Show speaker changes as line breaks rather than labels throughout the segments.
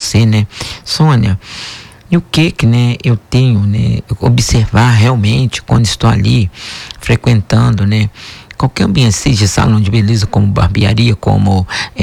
você, né, Sônia, e o que né, eu tenho, né, observar realmente quando estou ali frequentando, né, qualquer ambiente, seja salão de beleza, como barbearia, como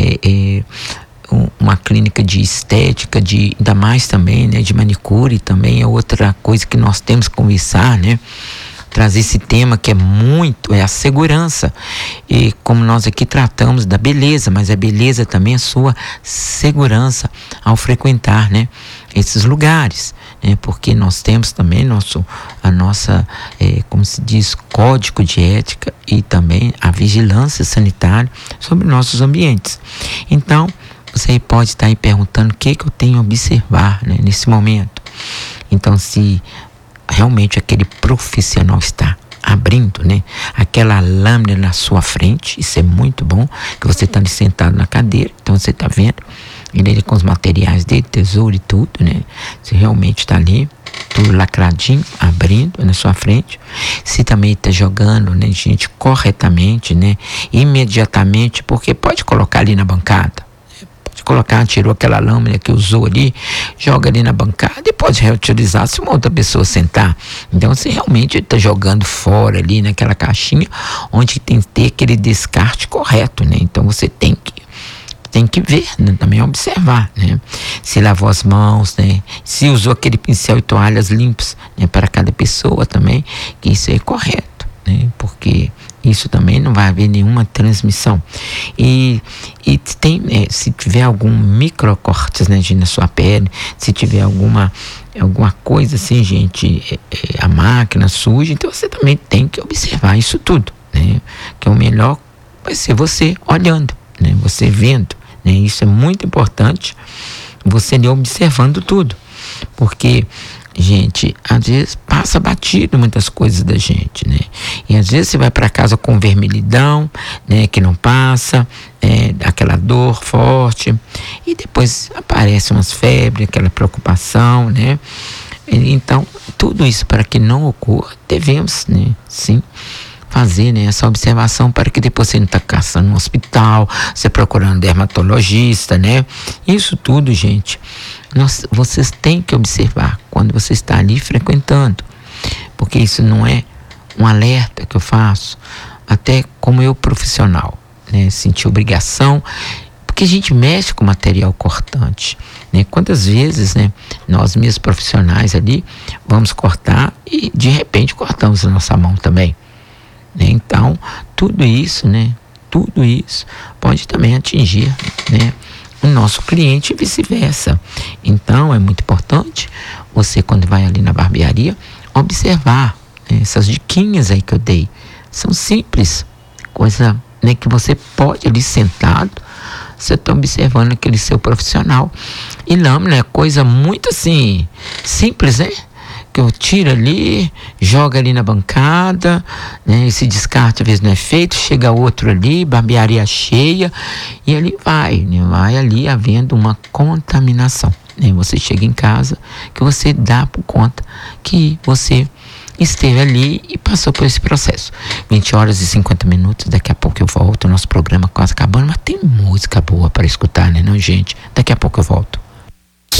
uma clínica de estética, ainda mais também, né, de manicure também é outra coisa que nós temos que conversar, né, trazer esse tema que é a segurança, e como nós aqui tratamos da beleza, mas a beleza também é a sua segurança ao frequentar, né, esses lugares, né, porque nós temos também a nossa, como se diz, código de ética e também a vigilância sanitária sobre nossos ambientes. Então, você pode estar aí perguntando o que eu tenho a observar, né, nesse momento. Então, se realmente aquele profissional está abrindo, né, aquela lâmina na sua frente, isso é muito bom, que você está ali sentado na cadeira, então você está vendo ele com os materiais dele, tesouro e tudo, né, você realmente está ali, tudo lacradinho, abrindo na sua frente. Se também está jogando, né, gente, corretamente, né, imediatamente, porque pode colocar ali na bancada, tirou aquela lâmina que usou ali, joga ali na bancada e pode reutilizar se uma outra pessoa sentar. Então você realmente está jogando fora ali naquela caixinha onde tem que ter aquele descarte correto, né? Então você tem que ver, né? Também observar, né? Se lavou as mãos, né? Se usou aquele pincel e toalhas limpas, né? Para cada pessoa também, que isso é correto, né? Porque isso também não vai haver nenhuma transmissão. E tem, se tiver algum microcortes, né, na sua pele, se tiver alguma coisa assim, gente, a máquina suja, então você também tem que observar isso tudo, né? Que o melhor vai ser você olhando, né? Você vendo, né? Isso é muito importante, você observando tudo, porque gente, às vezes passa batido muitas coisas da gente, né? E às vezes você vai para casa com vermelhidão, né? Que não passa, aquela dor forte, e depois aparece umas febres, aquela preocupação, né? Então, tudo isso para que não ocorra, devemos, né? Sim, fazer, né, essa observação para que depois você não está caçando no hospital, você procurando dermatologista, né? Isso tudo, gente, vocês têm que observar quando você está ali frequentando, porque isso não é um alerta que eu faço, até como eu profissional, né? Sentir obrigação, porque a gente mexe com material cortante, né? Quantas vezes, né, nós mesmos profissionais ali vamos cortar e de repente cortamos a nossa mão também, né? Então, tudo isso, né, pode também atingir, né, o nosso cliente e vice-versa. Então, é muito importante você, quando vai ali na barbearia, observar, né, essas diquinhas aí que eu dei. São simples, coisa, né, que você pode ali sentado, você está observando aquele seu profissional. E lâmina é coisa muito assim, simples, né? Que eu tiro ali, joga ali na bancada, né? Esse descarte às vezes não é feito, chega outro ali, barbearia cheia, e ali vai, né? Vai ali havendo uma contaminação, né? Você chega em casa, que você dá por conta que você esteve ali e passou por esse processo. 20h50, daqui a pouco eu volto, o nosso programa quase acabando, mas tem música boa para escutar, né, não, gente? Daqui a pouco eu volto.